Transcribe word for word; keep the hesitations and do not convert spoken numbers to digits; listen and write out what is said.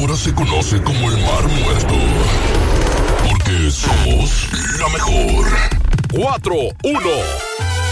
ahora se conoce como el Mar Muerto. Porque somos la mejor. cuatro, uno.